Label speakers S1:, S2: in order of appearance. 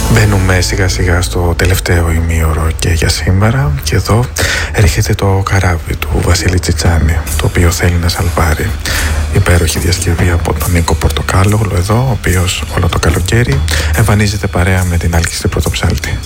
S1: Μπαίνουμε σιγά σιγά στο τελευταίο ημίωρο και για σήμερα, και εδώ έρχεται το καράβι του Βασίλη Τσιτσάνη, το οποίο θέλει να σαλπάρει. Υπέροχη διασκευή από τον Νίκο Πορτοκάλογλου εδώ, ο οποίος όλο το καλοκαίρι εμφανίζεται παρέα με την Άλκηστη Πρωτοψάλτη.